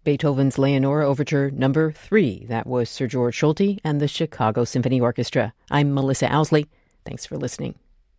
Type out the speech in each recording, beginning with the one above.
Beethoven's Leonora Overture No. 3. That was Sir George Solti and the Chicago Symphony Orchestra. I'm Melissa Owsley. Thanks for listening.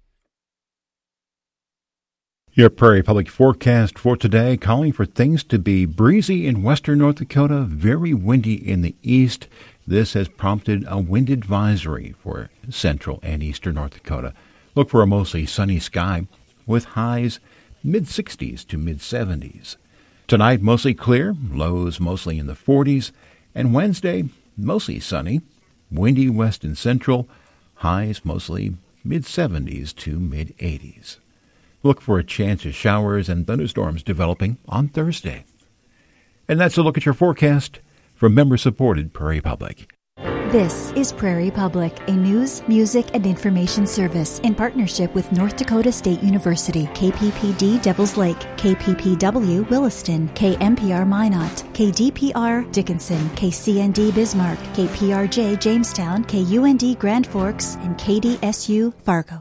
Your Prairie Public forecast for today, calling for things to be breezy in western North Dakota, very windy in the east. This has prompted a wind advisory for central and eastern North Dakota. Look for a mostly sunny sky with highs mid-60s to mid-70s. Tonight, mostly clear, lows mostly in the 40s. And Wednesday, mostly sunny, windy west and central, highs mostly mid-70s to mid-80s. Look for a chance of showers and thunderstorms developing on Thursday. And that's a look at your forecast from member-supported Prairie Public. This is Prairie Public, a news, music, and information service in partnership with North Dakota State University, KPPD Devils Lake, KPPW Williston, KMPR Minot, KDPR Dickinson, KCND Bismarck, KPRJ Jamestown, KUND Grand Forks, and KDSU Fargo.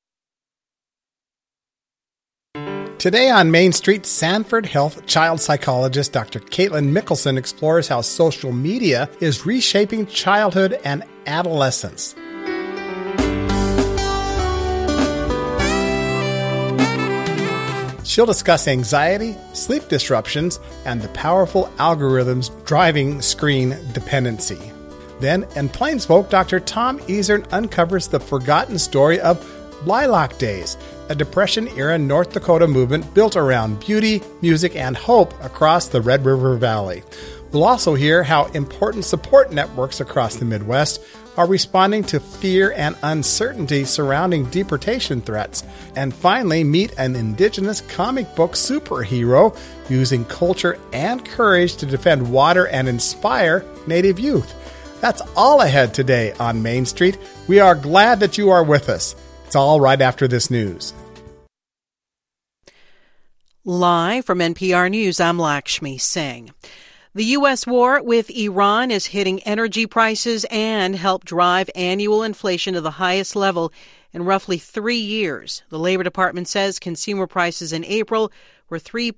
Today on Main Street, Sanford Health child psychologist Dr. Caitlin Mickelson explores how social media is reshaping childhood and adolescence. She'll discuss anxiety, sleep disruptions, and the powerful algorithms driving screen dependency. Then, in Plain Spoke, Dr. Tom Easern uncovers the forgotten story of Lilac Days, a Depression-era North Dakota movement built around beauty, music, and hope across the Red River Valley. We'll also hear how important support networks across the Midwest are responding to fear and uncertainty surrounding deportation threats. And finally, meet an Indigenous comic book superhero using culture and courage to defend water and inspire Native youth. That's all ahead today on Main Street. We are glad that you are with us. It's all right after this news. Live from NPR News, I'm Lakshmi Singh. The U.S. war with Iran is hitting energy prices and helped drive annual inflation to the highest level in roughly 3 years. The Labor Department says consumer prices in April were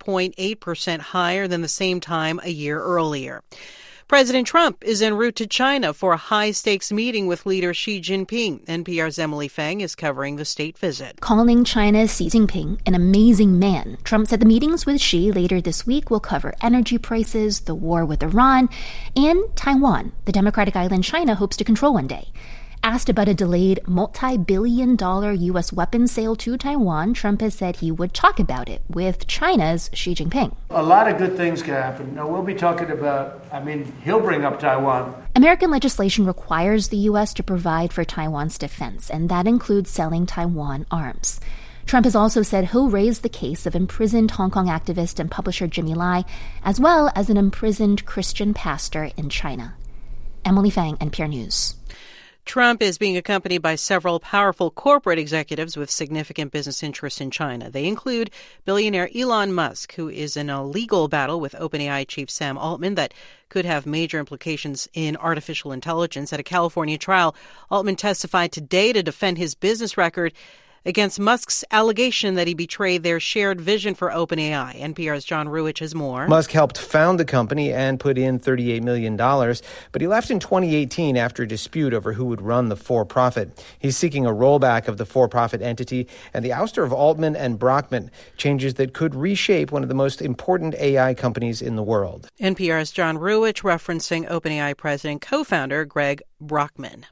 3.8% higher than the same time a year earlier. President Trump is en route to China for a high-stakes meeting with leader Xi Jinping. NPR's Emily Feng is covering the state visit. Calling China's Xi Jinping an amazing man, Trump said the meetings with Xi later this week will cover energy prices, the war with Iran, and Taiwan, the democratic island China hopes to control one day. Asked about a delayed multi-billion-dollar U.S. weapons sale to Taiwan, Trump has said he would talk about it with China's Xi Jinping. A lot of good things can happen. Now, we'll be talking about, he'll bring up Taiwan. American legislation requires the U.S. to provide for Taiwan's defense, and that includes selling Taiwan arms. Trump has also said he'll raise the case of imprisoned Hong Kong activist and publisher Jimmy Lai, as well as an imprisoned Christian pastor in China. Emily Fang, NPR News. Trump is being accompanied by several powerful corporate executives with significant business interests in China. They include billionaire Elon Musk, who is in a legal battle with OpenAI chief Sam Altman that could have major implications in artificial intelligence. At a California trial, Altman testified today to defend his business record against Musk's allegation that he betrayed their shared vision for OpenAI. NPR's John Ruwitch has more. Musk helped found the company and put in $38 million, but he left in 2018 after a dispute over who would run the for-profit. He's seeking a rollback of the for-profit entity and the ouster of Altman and Brockman, changes that could reshape one of the most important AI companies in the world. NPR's John Ruwitch referencing OpenAI president co-founder Greg Brockman.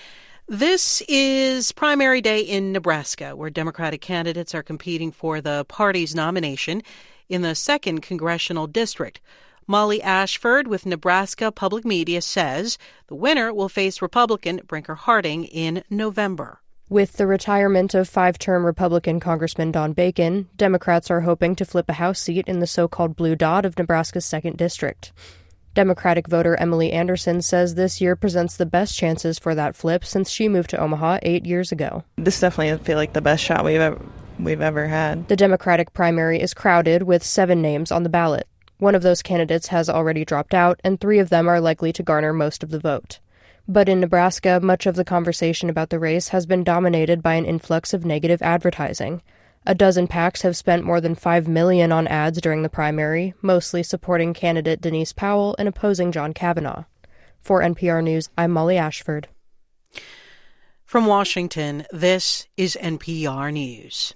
This is primary day in Nebraska, where Democratic candidates are competing for the party's nomination in the 2nd Congressional District. Molly Ashford with Nebraska Public Media says the winner will face Republican Brinker Harding in November. With the retirement of 5-term Republican Congressman Don Bacon, Democrats are hoping to flip a House seat in the so-called Blue Dot of Nebraska's 2nd District. Democratic voter Emily Anderson says this year presents the best chances for that flip since she moved to Omaha 8 years ago. This definitely feels like the best shot we've ever had. The Democratic primary is crowded with 7 names on the ballot. One of those candidates has already dropped out, and 3 of them are likely to garner most of the vote. But in Nebraska, much of the conversation about the race has been dominated by an influx of negative advertising. A dozen PACs have spent more than $5 million on ads during the primary, mostly supporting candidate Denise Powell and opposing John Kavanaugh. For NPR News, I'm Molly Ashford. From Washington, this is NPR News.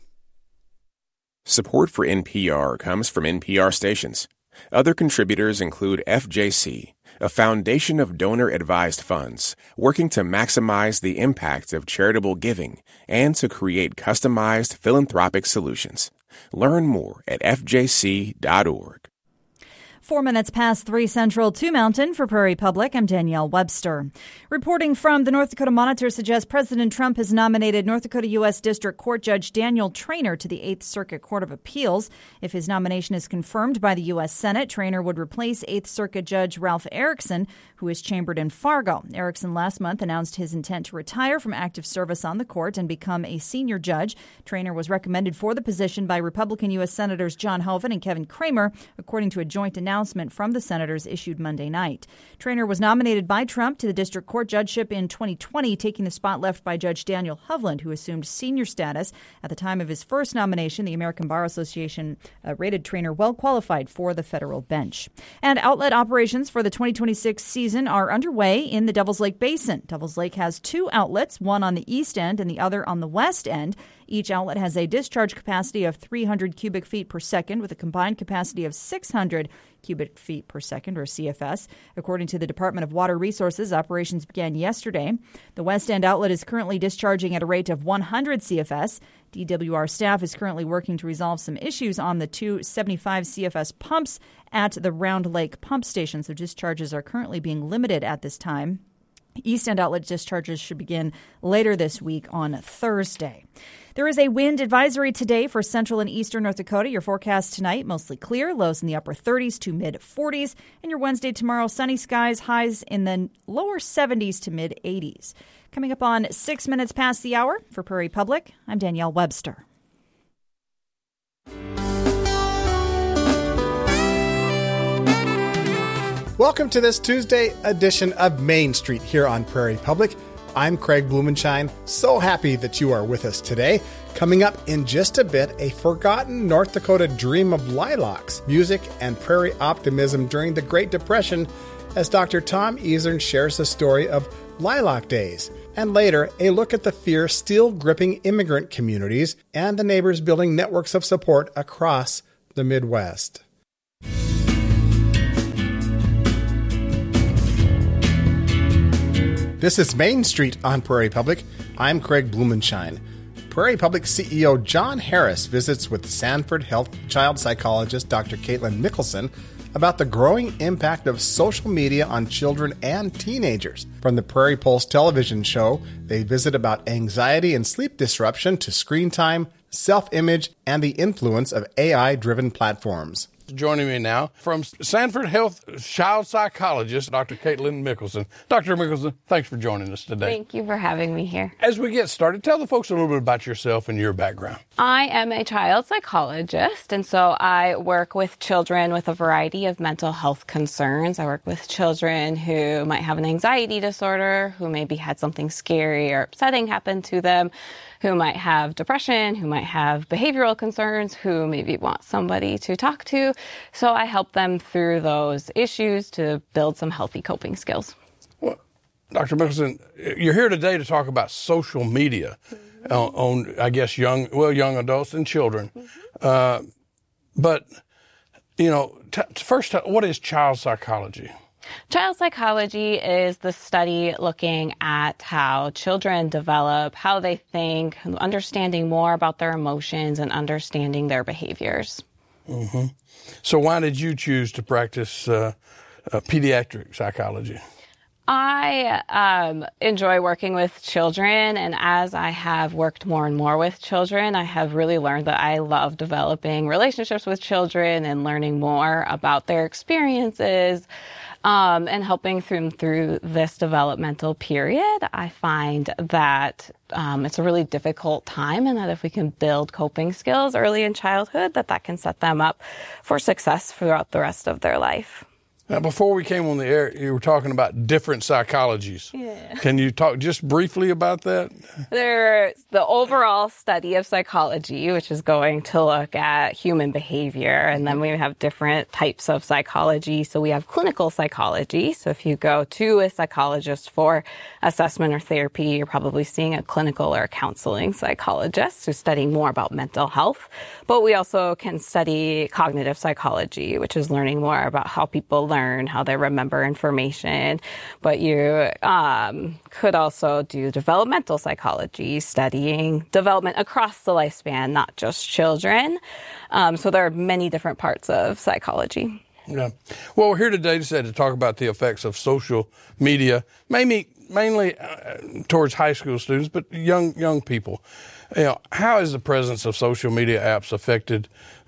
Support for NPR comes from NPR stations. Other contributors include FJC, a foundation of donor-advised funds working to maximize the impact of charitable giving and to create customized philanthropic solutions. Learn more at fjc.org. 4 minutes past 3 Central, 2 Mountain. For Prairie Public, I'm Danielle Webster. Reporting from the North Dakota Monitor suggests President Trump has nominated North Dakota U.S. District Court Judge Daniel Traynor to the 8th Circuit Court of Appeals. If his nomination is confirmed by the U.S. Senate, Traynor would replace 8th Circuit Judge Ralph Erickson, who is chambered in Fargo. Erickson last month announced his intent to retire from active service on the court and become a senior judge. Traynor was recommended for the position by Republican U.S. Senators John Hoeven and Kevin Cramer, according to a joint announcement from the senators issued Monday night. Traynor was nominated by Trump to the district court judgeship in 2020, taking the spot left by Judge Daniel Hovland, who assumed senior status. At the time of his first nomination, the American Bar Association rated Traynor well qualified for the federal bench. And outlet operations for the 2026 season are underway in the Devil's Lake Basin. Devil's Lake has 2 outlets, one on the east end and the other on the west end. Each outlet has a discharge capacity of 300 cubic feet per second with a combined capacity of 600 cubic feet per second, or CFS. According to the Department of Water Resources, operations began yesterday. The West End outlet is currently discharging at a rate of 100 CFS. DWR staff is currently working to resolve some issues on the 2 75 CFS pumps at the Round Lake pump station, so discharges are currently being limited at this time. East End outlet discharges should begin later this week on Thursday. There is a wind advisory today for central and eastern North Dakota. Your forecast tonight, mostly clear, lows in the upper 30s to mid 40s. And your Wednesday tomorrow, sunny skies, highs in the lower 70s to mid 80s. Coming up on 6 minutes past the hour, for Prairie Public, I'm Danielle Webster. Welcome to this Tuesday edition of Main Street here on Prairie Public. I'm Craig Blumenshine. So happy that you are with us today. Coming up in just a bit, a forgotten North Dakota dream of lilacs, music, and prairie optimism during the Great Depression as Dr. Tom Easern shares the story of Lilac Days. And later, a look at the fear still gripping immigrant communities and the neighbors building networks of support across the Midwest. This is Main Street on Prairie Public. I'm Craig Blumenshine. Prairie Public CEO John Harris visits with Sanford Health child psychologist Dr. Caitlin Mickelson about the growing impact of social media on children and teenagers. From the Prairie Pulse television show, they visit about anxiety and sleep disruption to screen time, self-image, and the influence of AI-driven platforms. Joining me now from Sanford Health child psychologist, Dr. Caitlin Mickelson. Dr. Mickelson, thanks for joining us today. Thank you for having me here. As we get started, tell the folks a little bit about yourself and your background. I am a child psychologist, and so I work with children with a variety of mental health concerns. I work with children who might have an anxiety disorder, who maybe had something scary or upsetting happen to them, who might have depression, who might have behavioral concerns, who maybe want somebody to talk to. So I help them through those issues to build some healthy coping skills. Well, Dr. Mickelson, you're here today to talk about social media on, I guess, young adults and children. But, you know, first, what is child psychology? Child psychology is the study looking at how children develop, how they think, understanding more about their emotions and understanding their behaviors. Mm-hmm. So why did you choose to practice pediatric psychology? I enjoy working with children, and as I have worked more and more with children, I have really learned that I love developing relationships with children and learning more about their experiences. And helping them through this developmental period. I find that it's a really difficult time, and that if we can build coping skills early in childhood, that can set them up for success throughout the rest of their life. Now, before we came on the air, you were talking about different psychologies. Yeah. Can you talk just briefly about that? There's the overall study of psychology, which is going to look at human behavior. And then we have different types of psychology. So we have clinical psychology. So if you go to a psychologist for assessment or therapy, you're probably seeing a clinical or a counseling psychologist who's studying more about mental health. But we also can study cognitive psychology, which is learning more about how people learn, how they remember information. But you could also do developmental psychology, studying development across the lifespan, not just children. So there are many different parts of psychology. Yeah. Well, we're here today to talk about the effects of social media, mainly towards high school students, but young people. How has the presence of social media apps affected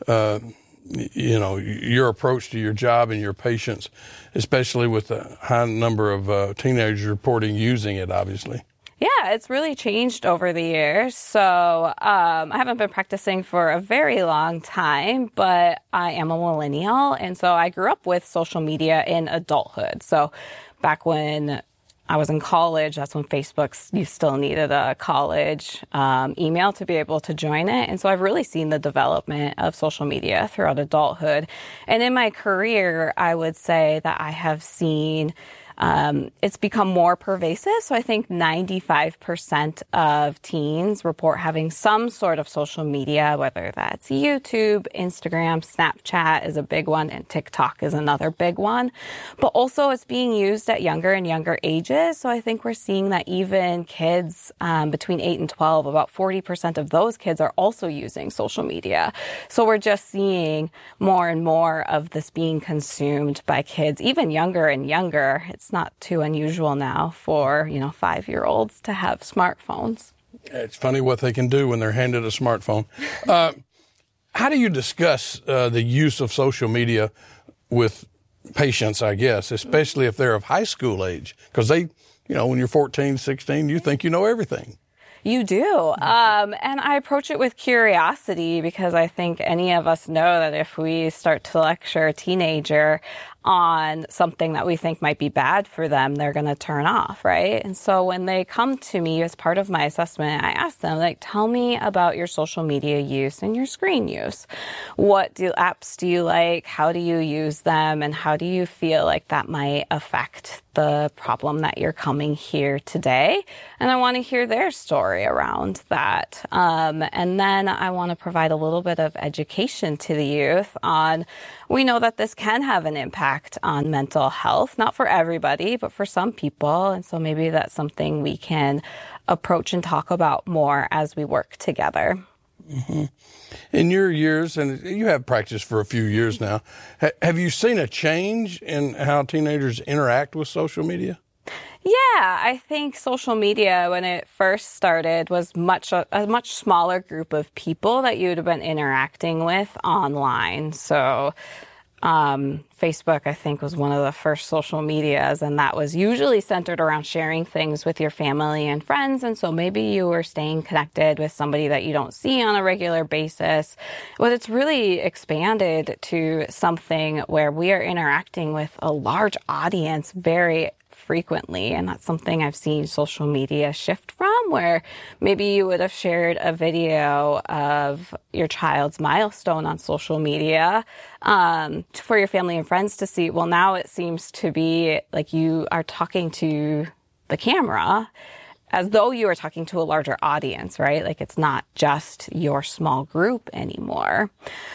your approach to your job and your patients, especially with the high number of teenagers reporting using it, obviously? Yeah, it's really changed over the years. So I haven't been practicing for a very long time, but I am a millennial. And so I grew up with social media in adulthood. So back when I was in college, that's when you still needed a college email to be able to join it. And so I've really seen the development of social media throughout adulthood. And in my career, I would say that I have seen it's become more pervasive. So I think 95% of teens report having some sort of social media, whether that's YouTube, Instagram, Snapchat is a big one, and TikTok is another big one. But also it's being used at younger and younger ages. So I think we're seeing that even kids between 8 and 12, about 40% of those kids are also using social media. So we're just seeing more and more of this being consumed by kids, even younger and younger. It's not too unusual now for, 5-year-olds to have smartphones. It's funny what they can do when they're handed a smartphone. How do you discuss the use of social media with patients, I guess, especially if they're of high school age? Because they, when you're 14, 16, you think you know everything. You do. And I approach it with curiosity because I think any of us know that if we start to lecture a teenager on something that we think might be bad for them, they're going to turn off, right? And so when they come to me as part of my assessment, I ask them, tell me about your social media use and your screen use. What apps do you like? How do you use them? And how do you feel like that might affect the problem that you're coming here today? And I want to hear their story around that. And then I want to provide a little bit of education to the youth on, we know that this can have an impact on mental health, not for everybody, but for some people. And so maybe that's something we can approach and talk about more as we work together. Mm-hmm. In your years, and you have practiced for a few years now, have you seen a change in how teenagers interact with social media? Yeah, I think social media, when it first started, was a much smaller group of people that you would have been interacting with online. So Facebook, I think, was one of the first social medias, and that was usually centered around sharing things with your family and friends. And so maybe you were staying connected with somebody that you don't see on a regular basis. But it's really expanded to something where we are interacting with a large audience very frequently. And that's something I've seen social media shift from, where maybe you would have shared a video of your child's milestone on social media for your family and friends to see. Well, now it seems to be like you are talking to the camera as though you are talking to a larger audience, right? Like it's not just your small group anymore.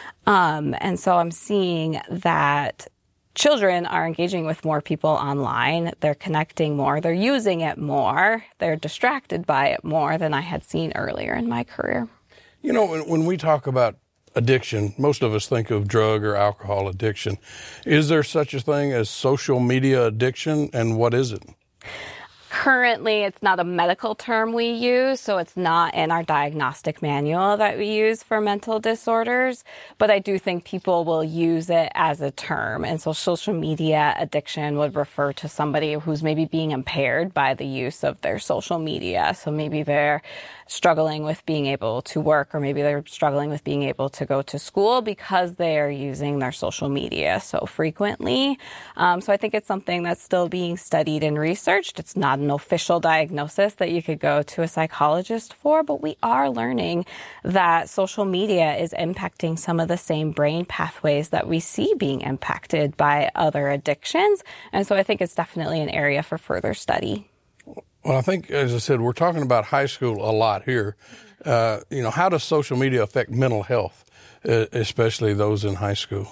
And so I'm seeing that children are engaging with more people online. They're connecting more. They're using it more. They're distracted by it more than I had seen earlier in my career. When we talk about addiction, most of us think of drug or alcohol addiction. Is there such a thing as social media addiction, and what is it? Currently, it's not a medical term we use, so it's not in our diagnostic manual that we use for mental disorders, but I do think people will use it as a term. And so social media addiction would refer to somebody who's maybe being impaired by the use of their social media. So maybe they're struggling with being able to work, or maybe they're struggling with being able to go to school because they are using their social media so frequently. So I think it's something that's still being studied and researched. It's not an official diagnosis that you could go to a psychologist for, but we are learning that social media is impacting some of the same brain pathways that we see being impacted by other addictions. And so I think it's definitely an area for further study. Well, I think, as I said, we're talking about high school a lot here. How does social media affect mental health, especially those in high school?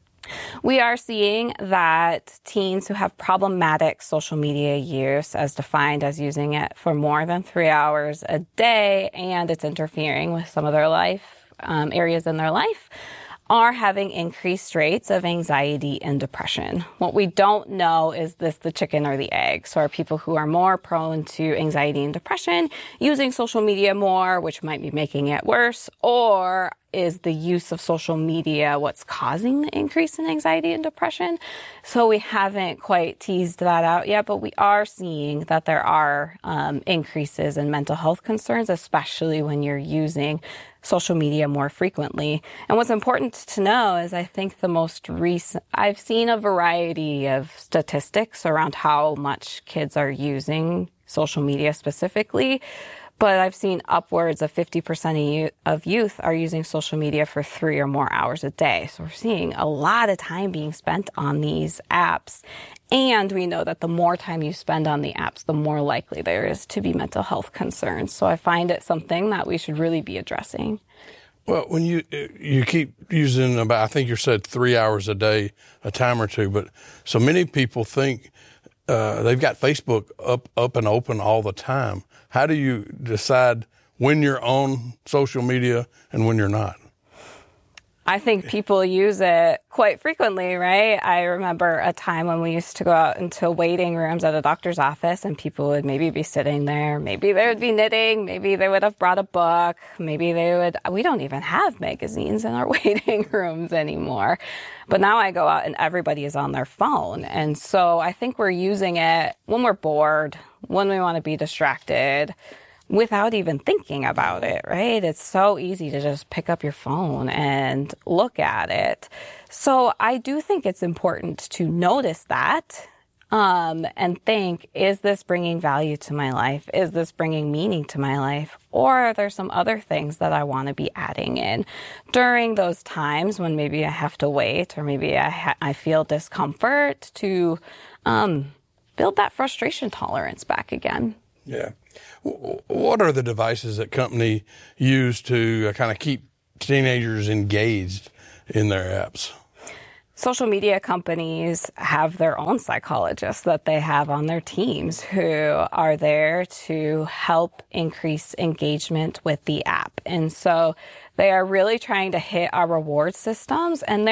We are seeing that teens who have problematic social media use, as defined as using it for more than 3 hours a day, and it's interfering with some of their life, areas in their life, are having increased rates of anxiety and depression. What we don't know is this the chicken or the egg. So are people who are more prone to anxiety and depression using social media more, which might be making it worse, or is the use of social media what's causing the increase in anxiety and depression? So we haven't quite teased that out yet, but we are seeing that there are increases in mental health concerns, especially when you're using social media more frequently. And what's important to know is I think the most recent, I've seen a variety of statistics around how much kids are using social media specifically, but I've seen upwards of 50% of youth are using social media for 3 or more hours a day. So we're seeing a lot of time being spent on these apps. And we know that the more time you spend on the apps, the more likely there is to be mental health concerns. So I find it something that we should really be addressing. Well, when you keep using about, I think you said 3 hours a day, a time or two, but so many people think they've got Facebook up and open all the time. How do you decide when you're on social media and when you're not? I think people use it quite frequently, right? I remember a time when we used to go out into waiting rooms at a doctor's office and people would maybe be sitting there. Maybe they would be knitting. Maybe they would have brought a book. Maybe we don't even have magazines in our waiting rooms anymore. But now I go out and everybody is on their phone. And so I think we're using it when we're bored, when we want to be distracted, without even thinking about it, right? It's so easy to just pick up your phone and look at it. So I do think it's important to notice that and think, is this bringing value to my life? Is this bringing meaning to my life? Or are there some other things that I want to be adding in during those times when maybe I have to wait, or maybe I feel discomfort, to build that frustration tolerance back again? Yeah. What are the devices that company use to kind of keep teenagers engaged in their apps? Social media companies have their own psychologists that they have on their teams who are there to help increase engagement with the app. And so they are really trying to hit our reward systems. And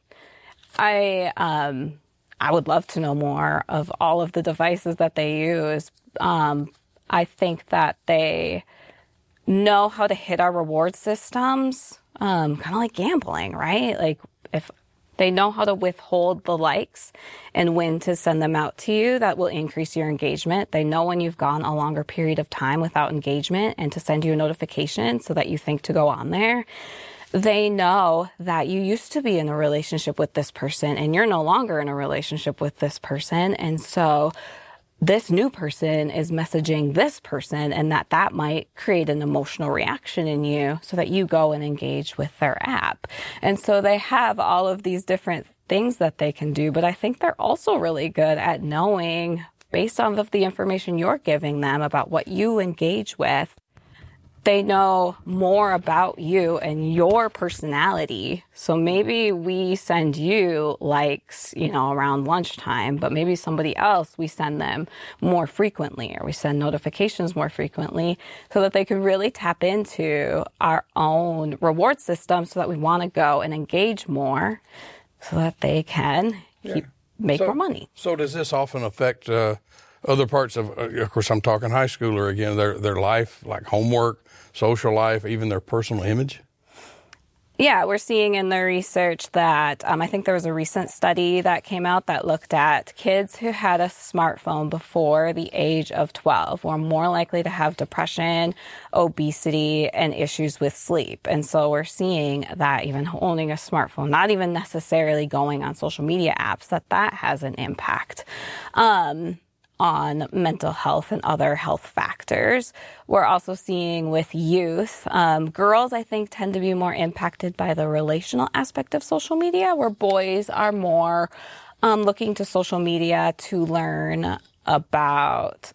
I would love to know more of all of the devices that they use. I think that they know how to hit our reward systems, kind of like gambling, right? Like if they know how to withhold the likes and when to send them out to you, that will increase your engagement. They know when you've gone a longer period of time without engagement and to send you a notification so that you think to go on there. They know that you used to be in a relationship with this person and you're no longer in a relationship with this person. And so this new person is messaging this person, and that might create an emotional reaction in you so that you go and engage with their app. And so they have all of these different things that they can do, but I think they're also really good at knowing, based on the information you're giving them about what you engage with, they know more about you and your personality. So maybe we send you likes, around lunchtime, but maybe somebody else, we send them more frequently, or we send notifications more frequently, so that they can really tap into our own reward system so that we want to go and engage more so that they can make more money. So does this often affect other parts of course, I'm talking high schooler again, their life, like homework, social life, even their personal image? Yeah, we're seeing in the research that I think there was a recent study that came out that looked at kids who had a smartphone before the age of 12 were more likely to have depression, obesity, and issues with sleep. And so we're seeing that even owning a smartphone, not even necessarily going on social media apps, that has an impact on mental health and other health factors. We're also seeing with youth, girls, I think, tend to be more impacted by the relational aspect of social media, where boys are more looking to social media to learn about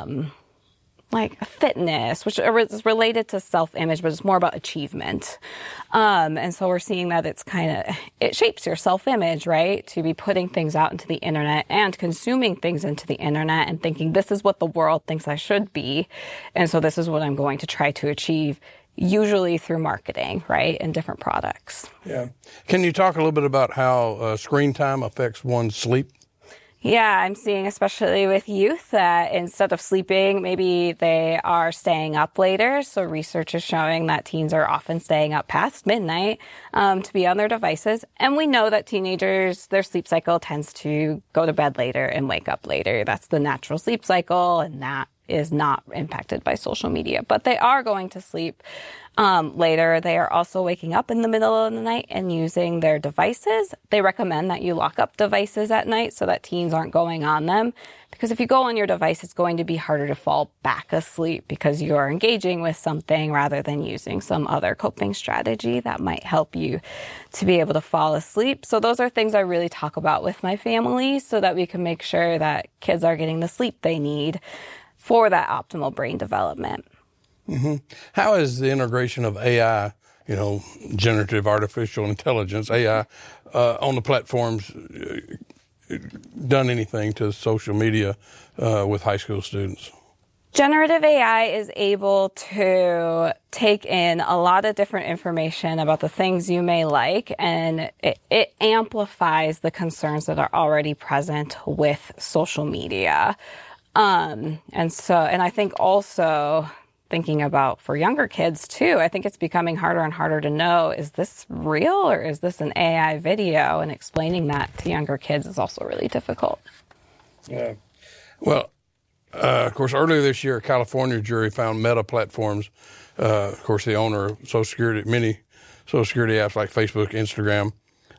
like fitness, which is related to self-image, but it's more about achievement. And so we're seeing that it shapes your self-image, right? To be putting things out into the internet and consuming things into the internet and thinking this is what the world thinks I should be. And so this is what I'm going to try to achieve, usually through marketing, right? And different products. Yeah. Can you talk a little bit about how screen time affects one's sleep? Yeah, I'm seeing, especially with youth, that instead of sleeping, maybe they are staying up later. So research is showing that teens are often staying up past midnight to be on their devices. And we know that teenagers, their sleep cycle tends to go to bed later and wake up later. That's the natural sleep cycle, and that is not impacted by social media. But they are going to sleep later. They are also waking up in the middle of the night and using their devices. They recommend that you lock up devices at night so that teens aren't going on them. Because if you go on your device, it's going to be harder to fall back asleep because you are engaging with something rather than using some other coping strategy that might help you to be able to fall asleep. So those are things I really talk about with my family so that we can make sure that kids are getting the sleep they need for that optimal brain development. Mm-hmm. How is the integration of AI, generative artificial intelligence, AI, on the platforms done anything to social media with high school students? Generative AI is able to take in a lot of different information about the things you may like, and it amplifies the concerns that are already present with social media. And I think also thinking about for younger kids too, I think it's becoming harder and harder to know, is this real or is this an AI video? And explaining that to younger kids is also really difficult. Yeah. Well, of course, earlier this year, a California jury found Meta Platforms, of course, the owner of many Social Security apps like Facebook, Instagram,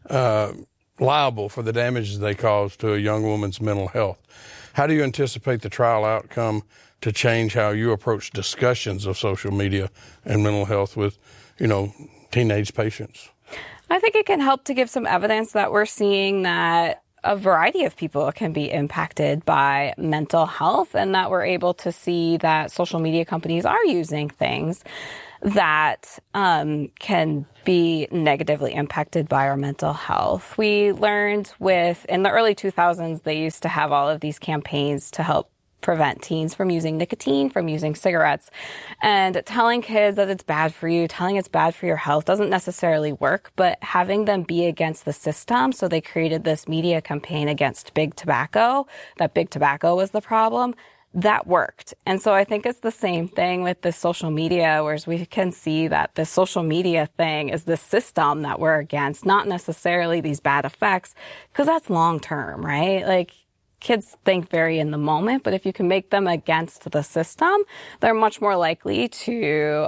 liable for the damages they caused to a young woman's mental health. How do you anticipate the trial outcome to change how you approach discussions of social media and mental health with, teenage patients? I think it can help to give some evidence that we're seeing that a variety of people can be impacted by mental health, and that we're able to see that social media companies are using things that can be negatively impacted by our mental health. We learned in the early 2000s, they used to have all of these campaigns to help prevent teens from using nicotine, from using cigarettes. And telling kids that it's bad for you, telling it's bad for your health doesn't necessarily work, but having them be against the system. So they created this media campaign against big tobacco, that big tobacco was the problem. That worked. And so I think it's the same thing with this social media, whereas we can see that the social media thing is this system that we're against, not necessarily these bad effects, because that's long term, right? Like, kids think very in the moment, but if you can make them against the system, they're much more likely to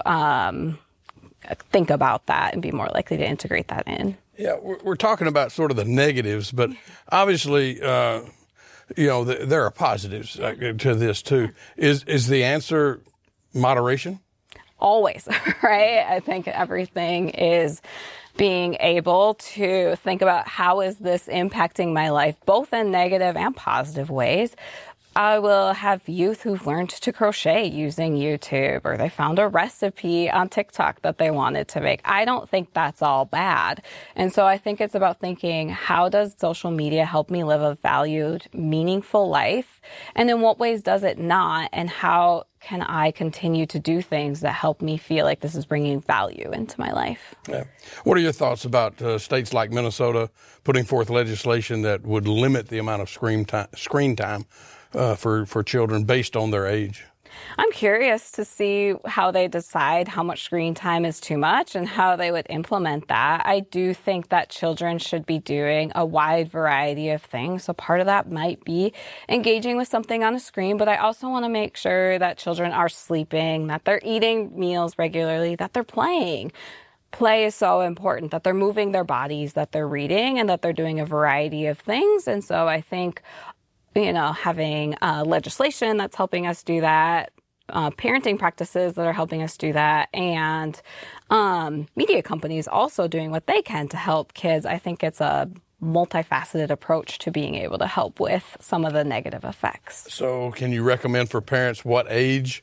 think about that and be more likely to integrate that in. Yeah, we're talking about sort of the negatives, but obviously, there are positives to this too. Is the answer moderation? Always, right? I think everything is being able to think about how is this impacting my life, both in negative and positive ways. I will have youth who've learned to crochet using YouTube, or they found a recipe on TikTok that they wanted to make. I don't think that's all bad. And so I think it's about thinking, how does social media help me live a valued, meaningful life? And in what ways does it not? And how can I continue to do things that help me feel like this is bringing value into my life? Yeah. What are your thoughts about states like Minnesota putting forth legislation that would limit the amount of screen time for children based on their age? I'm curious to see how they decide how much screen time is too much and how they would implement that. I do think that children should be doing a wide variety of things. So part of that might be engaging with something on a screen, but I also want to make sure that children are sleeping, that they're eating meals regularly, that they're playing. Play is so important, that they're moving their bodies, that they're reading, and that they're doing a variety of things. And so I think having legislation that's helping us do that, parenting practices that are helping us do that, and media companies also doing what they can to help kids. I think it's a multifaceted approach to being able to help with some of the negative effects. So can you recommend for parents what age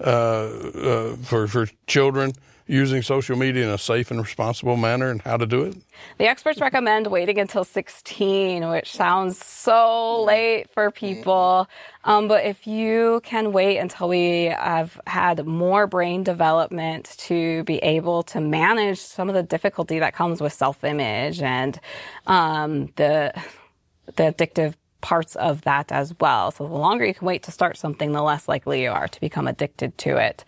for children using social media in a safe and responsible manner and how to do it? The experts recommend waiting until 16, which sounds so late for people. But if you can wait until we have had more brain development to be able to manage some of the difficulty that comes with self-image and the addictive parts of that as well. So the longer you can wait to start something, the less likely you are to become addicted to it.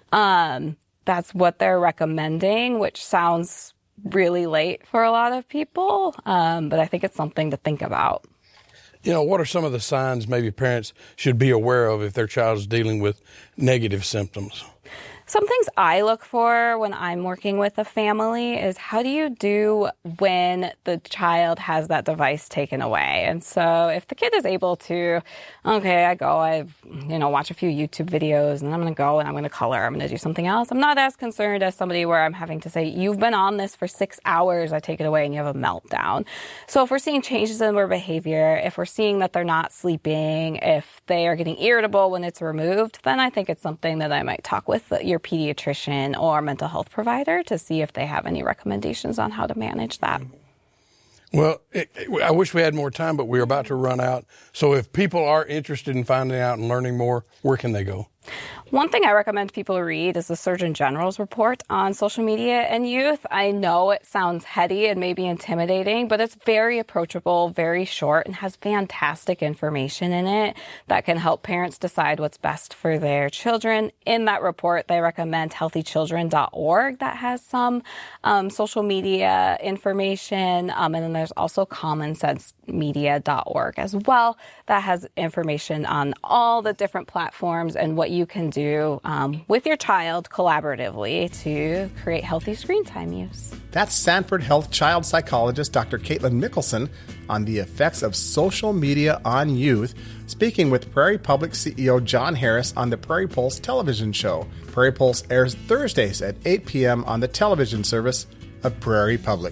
That's what they're recommending, which sounds really late for a lot of people, but I think it's something to think about. What are some of the signs maybe parents should be aware of if their child is dealing with negative symptoms? Some things I look for when I'm working with a family is how do you do when the child has that device taken away? And so if the kid is able to, I watch a few YouTube videos and I'm going to go and I'm going to color, I'm going to do something else. I'm not as concerned as somebody where I'm having to say, you've been on this for 6 hours, I take it away and you have a meltdown. So if we're seeing changes in their behavior, if we're seeing that they're not sleeping, if they are getting irritable when it's removed, then I think it's something that I might talk with your pediatrician or mental health provider to see if they have any recommendations on how to manage that. Well, I wish we had more time, but we're about to run out. So if people are interested in finding out and learning more, where can they go? One thing I recommend people read is the Surgeon General's report on social media and youth. I know it sounds heady and maybe intimidating, but it's very approachable, very short, and has fantastic information in it that can help parents decide what's best for their children. In that report, they recommend healthychildren.org that has some social media information. And then there's also commonsensemedia.org as well that has information on all the different platforms and what you can do with your child collaboratively to create healthy screen time use. That's Sanford Health child psychologist Dr. Caitlin Mickelson on the effects of social media on youth, speaking with Prairie Public CEO John Harris on the Prairie Pulse television show. Prairie Pulse airs Thursdays at 8 p.m. on the television service of Prairie Public.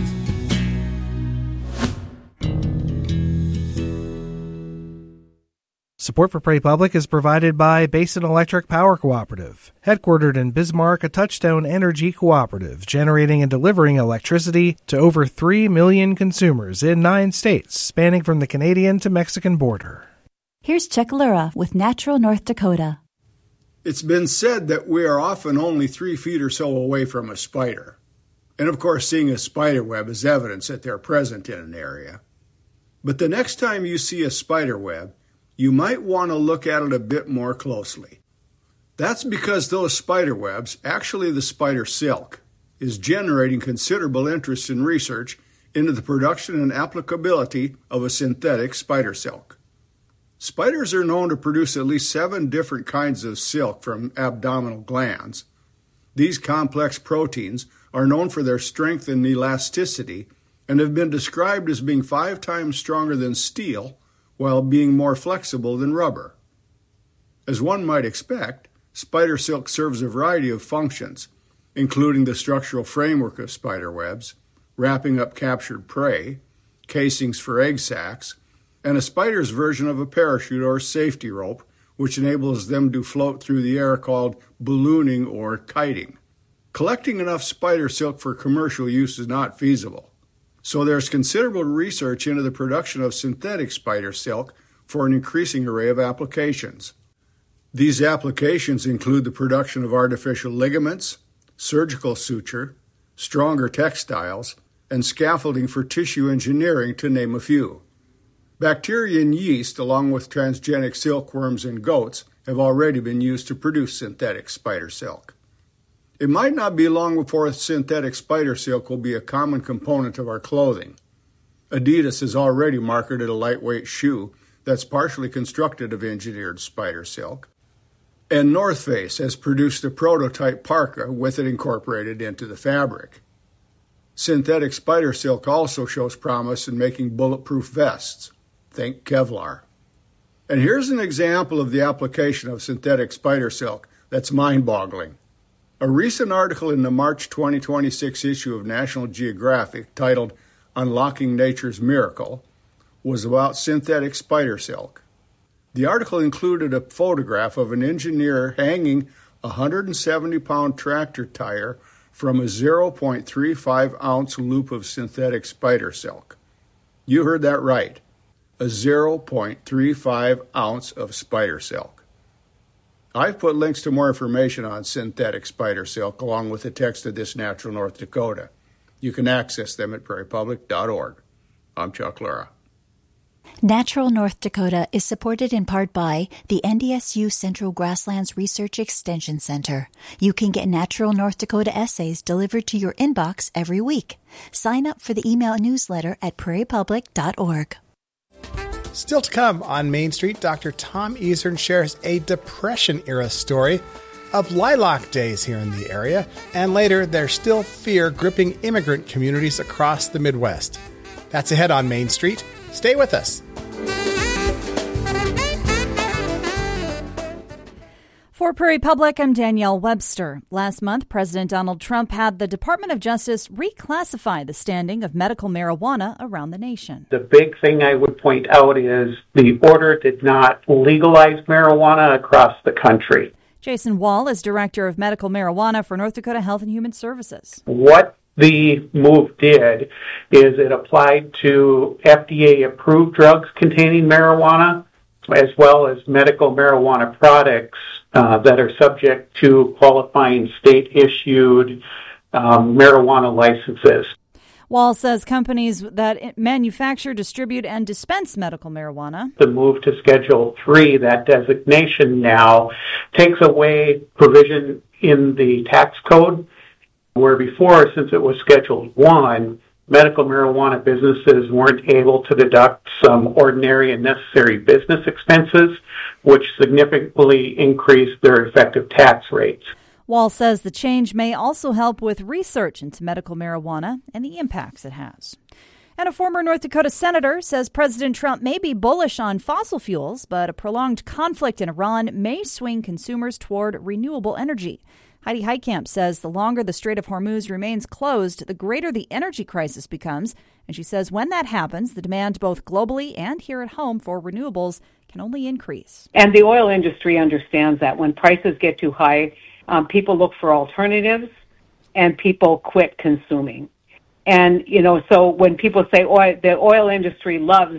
Support for Prairie Public is provided by Basin Electric Power Cooperative. Headquartered in Bismarck, a Touchstone Energy cooperative, generating and delivering electricity to over 3 million consumers in 9 states, spanning from the Canadian to Mexican border. Here's Chuck Lura with Natural North Dakota. It's been said that we are often only 3 feet or so away from a spider. And of course, seeing a spider web is evidence that they're present in an area. But the next time you see a spider web, you might want to look at it a bit more closely. That's because those spider webs, actually the spider silk, is generating considerable interest in research into the production and applicability of a synthetic spider silk. Spiders are known to produce at least 7 different kinds of silk from abdominal glands. These complex proteins are known for their strength and elasticity and have been described as being 5 times stronger than steel while being more flexible than rubber. As one might expect, spider silk serves a variety of functions, including the structural framework of spider webs, wrapping up captured prey, casings for egg sacs, and a spider's version of a parachute or safety rope, which enables them to float through the air, called ballooning or kiting. Collecting enough spider silk for commercial use is not feasible. So there's considerable research into the production of synthetic spider silk for an increasing array of applications. These applications include the production of artificial ligaments, surgical suture, stronger textiles, and scaffolding for tissue engineering, to name a few. Bacteria and yeast, along with transgenic silkworms in goats, have already been used to produce synthetic spider silk. It might not be long before synthetic spider silk will be a common component of our clothing. Adidas has already marketed a lightweight shoe that's partially constructed of engineered spider silk. And North Face has produced a prototype parka with it incorporated into the fabric. Synthetic spider silk also shows promise in making bulletproof vests. Think Kevlar. And here's an example of the application of synthetic spider silk that's mind-boggling. A recent article in the March 2026 issue of National Geographic titled Unlocking Nature's Miracle was about synthetic spider silk. The article included a photograph of an engineer hanging a 170-pound tractor tire from a 0.35-ounce loop of synthetic spider silk. You heard that right, a 0.35 ounce of spider silk. I've put links to more information on synthetic spider silk along with the text of This Natural North Dakota. You can access them at prairiepublic.org. I'm Chuck Lura. Natural North Dakota is supported in part by the NDSU Central Grasslands Research Extension Center. You can get Natural North Dakota essays delivered to your inbox every week. Sign up for the email newsletter at prairiepublic.org. Still to come on Main Street, Dr. Tom Isern shares a Depression-era story of lilac days here in the area, and later there's still fear gripping immigrant communities across the Midwest. That's ahead on Main Street. Stay with us. For Prairie Public, I'm Danielle Webster. Last month, President Donald Trump had the Department of Justice reclassify the standing of medical marijuana around the nation. The big thing I would point out is the order did not legalize marijuana across the country. Jason Wall is Director of Medical Marijuana for North Dakota Health and Human Services. What the move did is it applied to FDA-approved drugs containing marijuana, as well as medical marijuana products that are subject to qualifying state-issued marijuana licenses. Wall says companies that manufacture, distribute, and dispense medical marijuana. The move to Schedule 3, that designation now, takes away provision in the tax code, where before, since it was Schedule 1, medical marijuana businesses weren't able to deduct some ordinary and necessary business expenses, which significantly increased their effective tax rates. Wall says the change may also help with research into medical marijuana and the impacts it has. And a former North Dakota senator says President Trump may be bullish on fossil fuels, but a prolonged conflict in Iran may swing consumers toward renewable energy. Heidi Heitkamp says the longer the Strait of Hormuz remains closed, the greater the energy crisis becomes. And she says when that happens, the demand both globally and here at home for renewables can only increase. And the oil industry understands that when prices get too high, people look for alternatives and people quit consuming. And, so when people say the oil industry loves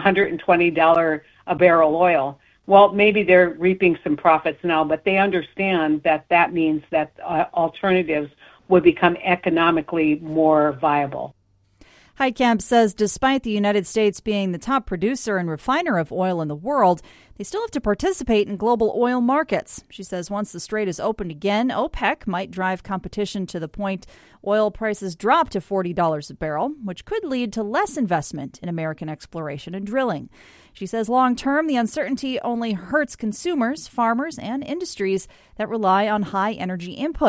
$120 a barrel oil, well, maybe they're reaping some profits now, but they understand that means that alternatives would become economically more viable. Heitkamp says despite the United States being the top producer and refiner of oil in the world, they still have to participate in global oil markets. She says once the strait is opened again, OPEC might drive competition to the point oil prices drop to $40 a barrel, which could lead to less investment in American exploration and drilling. She says long term, the uncertainty only hurts consumers, farmers, and industries that rely on high energy inputs.